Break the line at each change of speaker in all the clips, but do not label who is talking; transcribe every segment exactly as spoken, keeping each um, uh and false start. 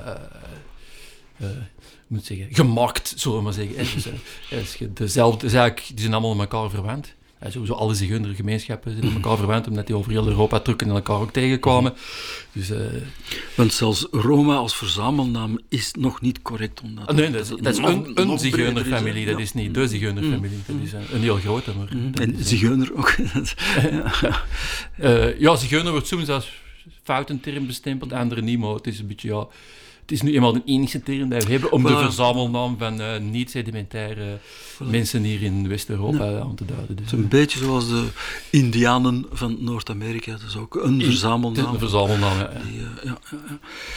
Uh, uh, moet zeggen, gemaakt, zullen we maar zeggen. Dus, uh, als je dezelfde, dus eigenlijk, die zijn allemaal met elkaar verwant. Uh, sowieso alle Zigeunergemeenschappen zijn met elkaar verwant, omdat die over heel Europa trukken en elkaar ook tegenkwamen. Dus, uh,
Want zelfs Roma als verzamelnaam is nog niet correct. Omdat
uh, nee, dat is, dat is
nog,
een, een Zigeunerfamilie, dat is niet de Zigeunerfamilie. Mm. Dat is een, een heel grote. Maar
mm. En Zigeuner ook.
ja, uh, ja, Zigeuner wordt soms als fout een term bestempeld, andere niet, maar het is een beetje, ja... Het is nu eenmaal de enige term die we hebben om voilà. de verzamelnaam van uh, niet-sedimentaire voilà. mensen hier in West-Europa ja. aan te duiden. Dus,
het is een uh, beetje zoals de Indianen van Noord-Amerika. Dat is ook een in, verzamelnaam.
Een verzamelnaam, ja.
Die, uh, ja, ja, ja.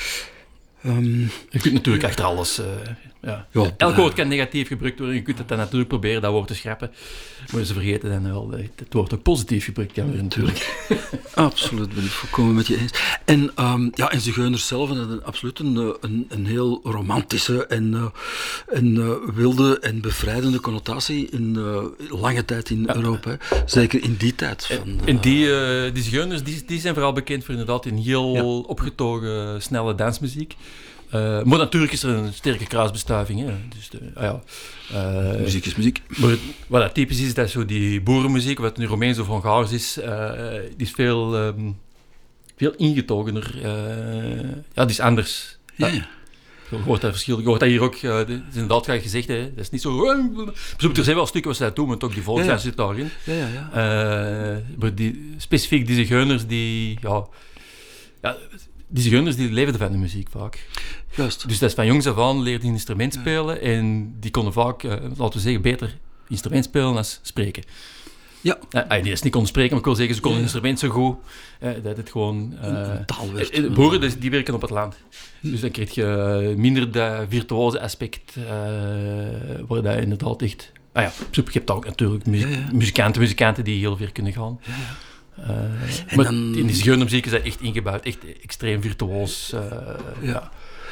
Um,
je kunt natuurlijk achter alles... Uh, ja. Ja, elk woord kan negatief gebruikt worden. Je kunt het dan natuurlijk proberen dat woord te schrappen. Maar ze vergeten dan wel dat het woord ook positief gebruikt kan worden natuurlijk.
Absoluut, ben ik volkomen met je eens. En, um, ja, en Zigeuners zelf hebben absoluut een, een, een heel romantische en, uh, en uh, wilde en bevrijdende connotatie in uh, lange tijd in ja. Europa. Hè. Zeker in die tijd. Van,
en, en die, uh, die Zigeuners die, die zijn vooral bekend voor inderdaad een heel ja. opgetogen, snelle dansmuziek. Uh, maar natuurlijk is er een sterke kruisbestuiving. Hè. Dus de, ah ja, uh,
muziek is muziek.
Maar wat dat typisch is, dat is zo die boerenmuziek, wat nu Romeins of Hongaars is, uh, die is veel, um, veel ingetogener. Uh, ja, die is anders.
Ja, ja.
Je hoort dat verschil. Je hoort dat hier ook, uh, dat is inderdaad graag gezegd, hè. Dat is niet zo... Er zijn wel stukken wat ze dat doen, maar ook die volksdans ja, ja. zit daarin.
Ja, ja, ja.
Uh, maar die, specifiek die Zigeuners, die... Ja, ja, die Zigeuners die leefden van de muziek vaak.
Juist.
Dus dat is van jongs af aan leerden die instrument spelen ja. en die konden vaak, uh, laten we zeggen, beter instrument spelen dan spreken.
Ja.
Uh, die is niet konden spreken, maar ik wil zeggen, ze konden ja, ja. instrument zo goed uh, dat het gewoon... Uh,
een taal werd.
Uh, boeren, dus, die werken op het land. Hm. Dus dan krijg je minder dat virtuose aspect, uh, waar dat inderdaad echt... Ah ja, je hebt ook natuurlijk muziek, ja, ja. muzikanten, muzikanten die heel ver kunnen gaan. Ja, ja. Uh, maar dan, in die Zigeunermuziek is dat echt ingebouwd, echt extreem virtuoos. Uh, ja.
ja.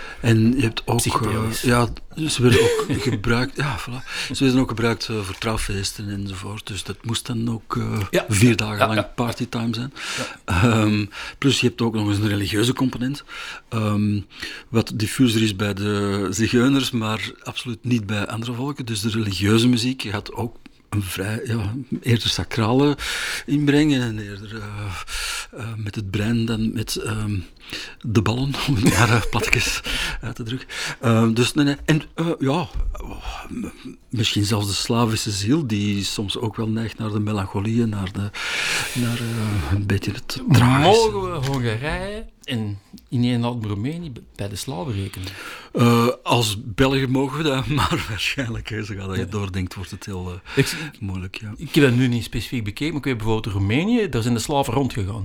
En je hebt ook... Uh, ja, ze werden ook gebruikt... Ja, voilà. Ze werden ook gebruikt uh, voor trouwfeesten enzovoort. Dus dat moest dan ook uh, ja. vier dagen ja, lang ja. partytime zijn. Ja. Um, plus je hebt ook nog eens een religieuze component. Um, wat diffuser is bij de Zigeuners, maar absoluut niet bij andere volken. Dus de religieuze muziek, je had ook een vrij, ja, eerder sacrale inbreng en eerder uh, uh, met het brein dan met um, de ballen, om het maar uh, platjes uit te drukken. Uh, dus nee, nee. En uh, ja, oh, misschien zelfs de Slavische ziel, die soms ook wel neigt naar de melancholie, naar, de, naar uh, een beetje het tragische.
Mogen we Hongarije en in een land Roemenië bij de Slaven rekenen?
Uh, als Belgen mogen we dat, maar waarschijnlijk, hè, zo dat je doordenkt, wordt het heel uh, ik, moeilijk. Ja.
Ik heb dat nu niet specifiek bekeken, maar ik weet bijvoorbeeld in Roemenië, daar zijn de slaven rondgegaan.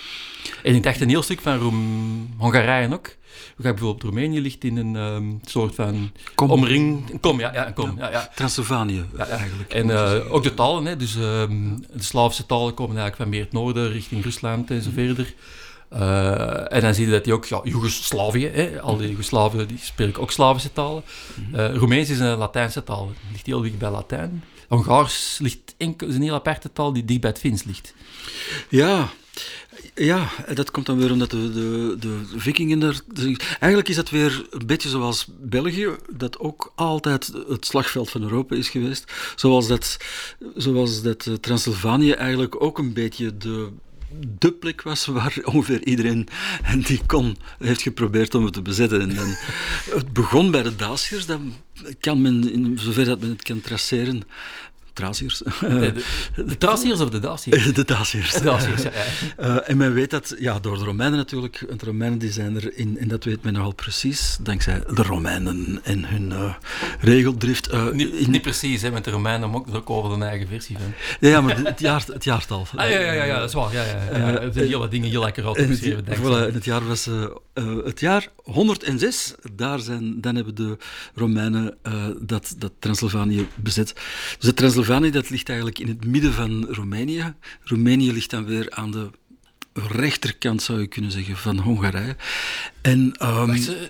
En ik dacht een heel stuk van Roem- Hongarije ook. We gaan bijvoorbeeld Roemenië ligt in een um, soort van
kom.
omring... Een kom, ja, ja, een kom. Ja, ja.
Transylvanië, ja, ja. eigenlijk.
En uh, ook de talen, hè, dus um, de Slavische talen komen eigenlijk van meer het noorden, richting Rusland en zo verder. Uh, en dan zie je dat die ook, ja, Joegoslavië, hè, al die Joegoslaven die spreken ook Slavische talen. Uh, Roemeens is een Latijnse taal, het ligt heel dicht bij Latijn. Hongaars ligt enkel, is een heel aparte taal die dicht bij het Fins ligt.
Ja, ja, dat komt dan weer omdat de, de, de vikingen er... Eigenlijk is dat weer een beetje zoals België, dat ook altijd het slagveld van Europa is geweest. Zoals dat, zoals dat Transylvanië eigenlijk ook een beetje de... de plek was waar ongeveer iedereen die kon heeft geprobeerd om het te bezetten. En dan, het begon bij de Daciërs, dat kan men, in zover dat men het kan traceren... Traciërs.
De, de, de Traciërs of de Daciërs?
De Daciërs.
De Daciërs, ja. ja.
Uh, en men weet dat, ja, door de Romeinen natuurlijk, want de Romeinen die zijn er in, en dat weet men nogal precies, dankzij de Romeinen en hun uh, regeldrift. Uh,
niet,
in...
niet precies, hè, want de Romeinen mogen ook over hun eigen versie van.
Ja, ja maar het, jaar, het jaartal.
Ah, ja, ja, ja, ja, dat is waar. Ja, ja, ja. Uh, er zijn hele dingen heel lekker uit beschreven.
Voilà, en het jaar was uh, uh, het jaar honderdzes, daar zijn, dan hebben de Romeinen uh, dat, dat Transylvanië bezet. Dus het Transylvanië, dat ligt eigenlijk in het midden van Roemenië. Roemenië ligt dan weer aan de rechterkant, zou je kunnen zeggen, van Hongarije. En, um,
Wacht, uh,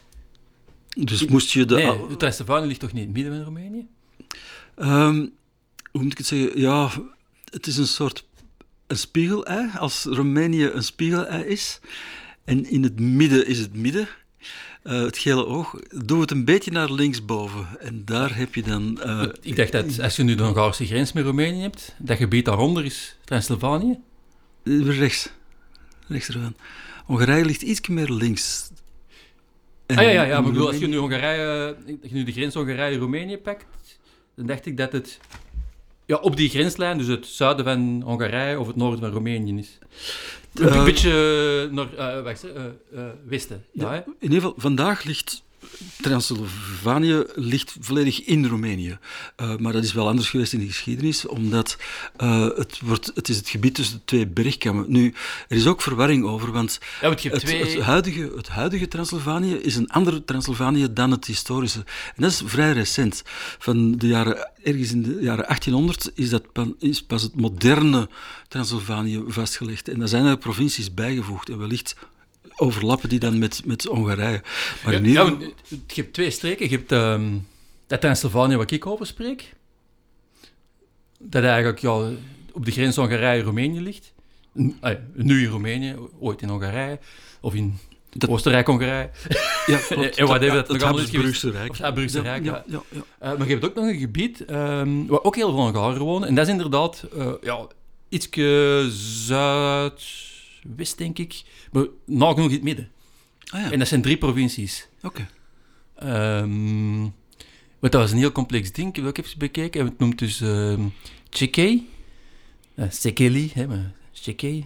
dus moest je de...
Nee, het Transylvanië ligt toch niet in het midden van Roemenië?
Um, hoe moet ik het zeggen? Ja, het is een soort een spiegelei. Als Roemenië een spiegelei is, en in het midden is het midden, uh, het gele oog, doe het een beetje naar linksboven. En daar heb je dan... Uh,
ik dacht dat als je nu de Hongaarse grens met Roemenië hebt, dat gebied daaronder is Transylvanië?
Rechts. Rechts ervan. Hongarije ligt iets meer links.
En ah ja, ja, ja maar ik bedoel, als je nu, Hongarije, als je nu de grens Hongarije-Roemenië pakt, dan dacht ik dat het ja, op die grenslijn, dus het zuiden van Hongarije of het noorden van Roemenië is. Een uh, beetje naar uh, wacht, uh, uh, westen. Ja,
ja, in ieder geval, vandaag ligt Transylvanië ligt volledig in Roemenië. Uh, maar dat is wel anders geweest in de geschiedenis, omdat uh, het, wordt, het is het gebied tussen de twee bergkammen. Nu, er is ook verwarring over, want
ja, het, het,
twee... het, huidige, het huidige Transylvanië is een ander Transylvanië dan het historische. En dat is vrij recent. Van de jaren, ergens in de jaren achttienhonderd is, dat, is pas het moderne Transylvanië vastgelegd. En daar zijn er provincies bijgevoegd. En wellicht overlappen die dan met, met Hongarije. Maar
ja,
in ieder...
ja, je hebt twee streken. Je hebt um, dat Transylvanië waar ik over spreek. Dat eigenlijk ja, op de grens Hongarije-Roemenië ligt. Nu in Roemenië, ooit in Hongarije. Of in dat... Oostenrijk-Hongarije.
Ja, klopt.
En wat
dat,
dat,
dat Habsburgse Rijk.
Of het Habsburgse Rijk, ja.
ja, ja, ja.
Uh, maar je hebt ook nog een gebied um, waar ook heel veel Hongaren wonen. En dat is inderdaad uh, ja, ietsje zuidwest, denk ik. Maar nagenoeg in het midden.
Ah, ja.
En dat zijn drie provincies.
Oké.
Okay. Um, maar dat was een heel complex ding. Ik heb ook even bekeken. En het noemt dus um, Čeky. Uh, Sekeli, hè, maar Čeky.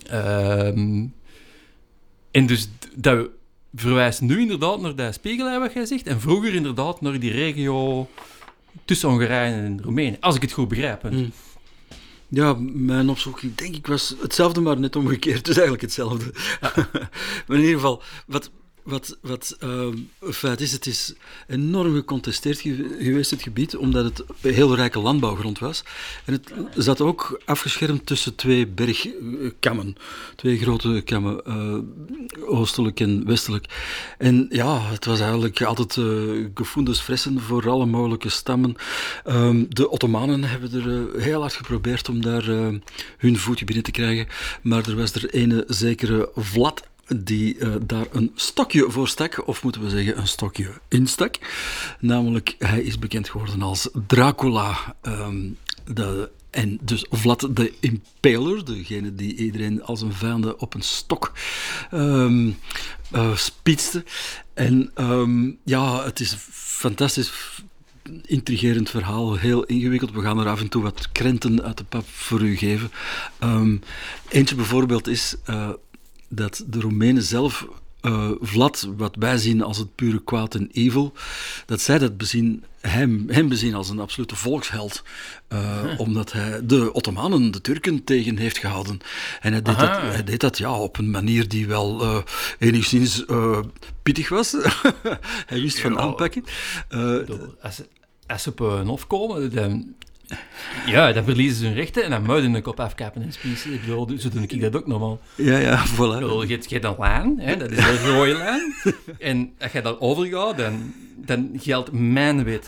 Um, en dus dat verwijst nu inderdaad naar dat spiegelei wat jij zegt. En vroeger inderdaad naar die regio tussen Hongarije en Roemenië. Als ik het goed begrijp.
Mm. Ja, mijn opzoeking denk ik was hetzelfde, maar net omgekeerd. Dus eigenlijk hetzelfde. Ja. Maar in ieder geval, wat, wat, wat uh, het feit is, het is enorm gecontesteerd geweest, het gebied, omdat het heel rijke landbouwgrond was. En het zat ook afgeschermd tussen twee bergkammen. Twee grote kammen, uh, oostelijk en westelijk. En ja, het was eigenlijk altijd uh, gefundes fressen voor alle mogelijke stammen. Um, de Ottomanen hebben er uh, heel hard geprobeerd om daar uh, hun voetje binnen te krijgen. Maar er was er ene zekere Vlad die uh, daar een stokje voor stak, of moeten we zeggen een stokje instak. Namelijk, hij is bekend geworden als Dracula. Um, de, en dus Vlad de Impaler, degene die iedereen als een vijand op een stok um, uh, spietste. En um, ja, het is fantastisch intrigerend verhaal, heel ingewikkeld. We gaan er af en toe wat krenten uit de pap voor u geven. Um, eentje bijvoorbeeld is uh, dat de Roemenen zelf uh, Vlad, wat wij zien als het pure kwaad en evil, dat zij dat bezien, hem, hem bezien als een absolute volksheld. Uh, hm. Omdat hij de Ottomanen, de Turken, tegen heeft gehouden. En hij deed, dat, hij deed dat ja, op een manier die wel uh, enigszins uh, pittig was. Hij wist van ja, aanpakken. Uh,
als, als ze op een hof komen, dan... Ja, dan verliezen ze hun rechten en dan moet je een kop afkappen en spiezen. Ik bedoel, zo doe ik dat ook normaal.
Ja, ja, voilà.
Bedoel, je hebt een lijn, hè, dat is een rode lijn. En als je dat overgaat, dan, dan geldt mijn wet.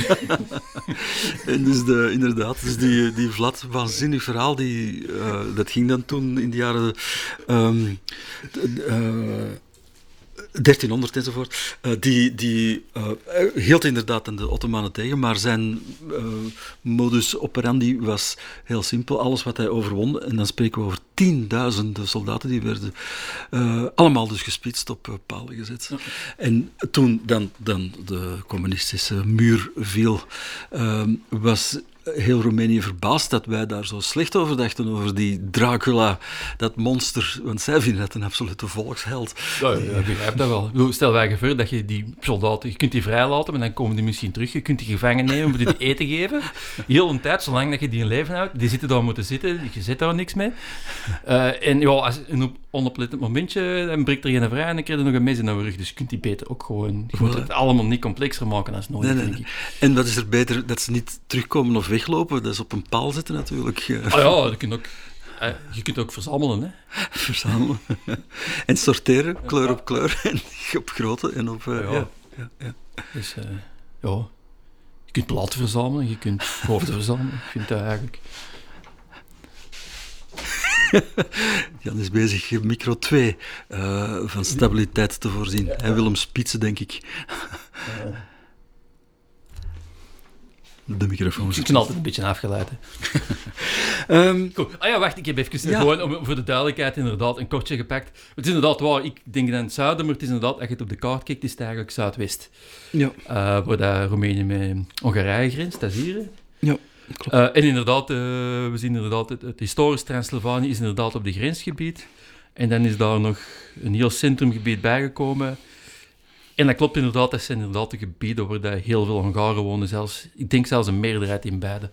En dus de, inderdaad, dus die, die Vlad, waanzinnig verhaal, die, uh, dat ging dan toen in de jaren... Um, uh, dertienhonderd enzovoort, uh, die, die uh, hield inderdaad aan de Ottomanen tegen, maar zijn uh, modus operandi was heel simpel. Alles wat hij overwon, en dan spreken we over tienduizenden soldaten, die werden uh, allemaal dus gespitst, op uh, palen gezet. Okay. En toen dan, dan de communistische muur viel, uh, was... heel Roemenië verbaasd dat wij daar zo slecht over dachten, over die Dracula, dat monster, want zij vinden het een absolute volksheld.
Ja, ja, ik begrijp dat wel. Stel wij voor dat je die soldaten, je kunt die vrijlaten, maar dan komen die misschien terug, je kunt die gevangen nemen, moet je die eten geven, heel een tijd, zolang dat je die in leven houdt, die zitten daar moeten zitten, je zit daar niks mee. Uh, en ja, als een onoplettend momentje, dan breekt er geen vrij en dan krijg je nog een mes in de rug, dus je kunt die beter ook gewoon, je moet het allemaal niet complexer maken als nodig,
nee, nee,
denk ik.
En wat is er beter, dat ze niet terugkomen of weglopen, dat is op een paal zitten natuurlijk.
Ah ja, je kunt ook, uh, je kunt ook verzamelen. Hè?
Verzamelen. En sorteren, kleur op kleur, en op grootte en op... Uh, ja. Ja, ja, ja.
Dus, uh, ja, je kunt platen verzamelen, je kunt hoofden verzamelen. Ik vind dat eigenlijk...
Jan is bezig micro twee uh, van stabiliteit te voorzien. Hij wil hem spitsen, denk ik. De microfoon.
Ik ben altijd een beetje afgeleid. um, cool. Ah ja, wacht, ik heb even ja. gewoon om, voor de duidelijkheid inderdaad een kortje gepakt. Het is inderdaad waar, ik denk aan het zuiden, maar het is inderdaad, als je het op de kaart kijkt, is het eigenlijk zuidwest.
Ja.
Uh, waar dat Roemenië met Hongarije grenst, dat is hier. Hè?
Ja, klopt.
Uh, en inderdaad, uh, we zien inderdaad, het, het historisch Transylvanië is inderdaad op de grensgebied. En dan is daar nog een heel centrumgebied bijgekomen. En dat klopt inderdaad, dat zijn inderdaad de gebieden waar dat heel veel Hongaren wonen. Zelfs, ik denk zelfs een meerderheid in beide.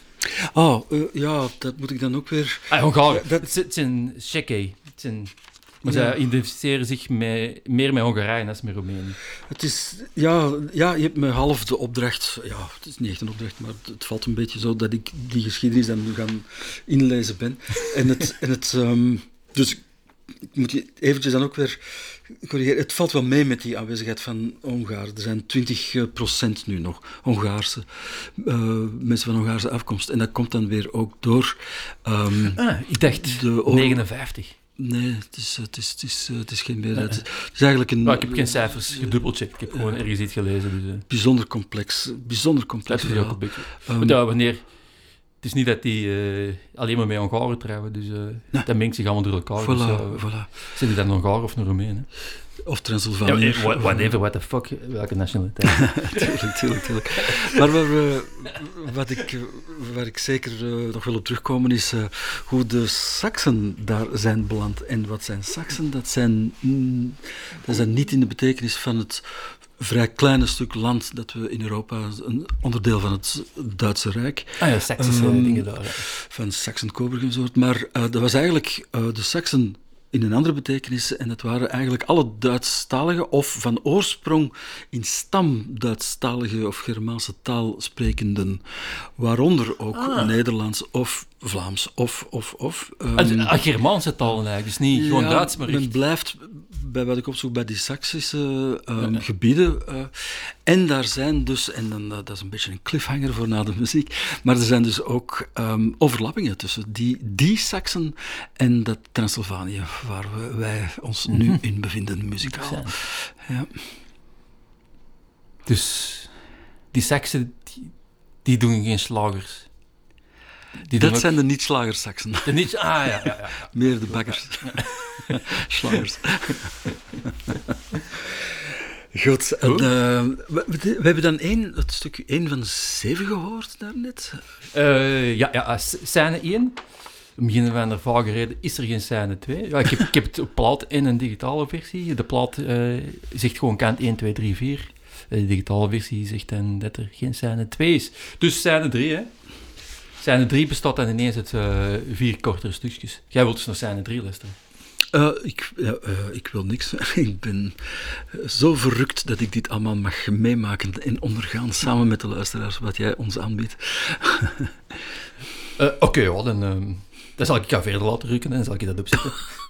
Oh, uh, ja, dat moet ik dan ook weer...
Ah, Hongaren, dat... het, het zijn Tsjechen. Maar ja. Zij identificeren zich met, meer met Hongarije dan met Roemenië.
Het is, ja, ja, je hebt me half de opdracht... Ja, het is niet echt een opdracht, maar het, het valt een beetje zo dat ik die geschiedenis dan nu gaan inlezen ben. en het... En het um, dus ik moet je eventjes dan ook weer corrigeren. Het valt wel mee met die aanwezigheid van Hongaren. Er zijn twintig procent nu nog Hongaarse uh, mensen van Hongaarse afkomst. En dat komt dan weer ook door... Um,
ah, ik dacht de negenenvijftig.
Nee, het is, het is, het is, het is geen meerderheid. Het is eigenlijk een...
Maar ik heb geen cijfers gedubbelcheckt. Ik heb gewoon uh, ergens iets gelezen. Dus, uh.
Bijzonder complex. Bijzonder complex.
Dat is ook een beetje. Um, ja, wanneer... Het is niet dat die uh, alleen maar met Hongaren trouwen, dus uh, nee. Dat mengt zich allemaal door elkaar.
Voilà,
dus, uh,
voilà.
Zijn die dan Hongaar of een Roemeen?
Of Transylvanië.
Ja, whatever, what the fuck, welke nationaliteit.
tuurlijk, tuurlijk, tuurlijk. Maar waar, uh, wat ik, waar ik zeker uh, nog wil op terugkomen is uh, hoe de Saksen daar zijn beland. En wat zijn Saksen? Dat zijn, mm, dat zijn niet in de betekenis van het vrij kleine stuk land dat we in Europa, een onderdeel van het Duitse Rijk.
Ah ja, Saksische um, dingen daar. Ja.
Van Saxen-Coburg en zo. Maar uh, dat was eigenlijk uh, de Saksen in een andere betekenis, en dat waren eigenlijk alle Duitsstaligen of van oorsprong in stam Duitsstalige of Germaanse taal sprekenden, waaronder ook ah. Nederlands of Vlaams of, of, of.
Um, ah, Germaanse talen eigenlijk, dus niet ja, gewoon Duits, maar
men blijft, bij wat ik opzoek, bij die Saksische um, ja. gebieden. Uh, en daar zijn dus, en dan, uh, dat is een beetje een cliffhanger voor na de muziek, maar er zijn dus ook um, overlappingen tussen die, die Saksen en dat Transylvanië, waar we, wij ons mm-hmm. nu in bevinden, muzikaal. Ja.
Dus die Saksen, die, die doen geen slagers.
Die dat zijn ook... de niet-slagers-Saksen.
De niet... Ah, ja, ja, ja, ja.
Meer de bakkers. Slagers. Goed. En, uh, we, we hebben dan één, het stukje één van zeven gehoord daarnet.
Uh, ja, ja, scène één. We beginnen van de vage reden, is er geen scène twee? Ja, ik, heb, ik heb het op plaat en een digitale versie. De plaat uh, zegt gewoon kant één, twee, drie, vier. De digitale versie zegt dan dat er geen scène twee is. Dus scène drie, hè. Scène drie bestaat dan ineens uit uh, vier kortere stukjes. Jij wilt dus naar scène drie luisteren?
Uh, ik, ja, uh, ik wil niks. Ik ben zo verrukt dat ik dit allemaal mag meemaken en ondergaan samen met de luisteraars, wat jij ons aanbiedt.
uh, Oké, okay, ja, dan, uh, dan zal ik jou verder laten rukken en dan zal ik je dat opzetten.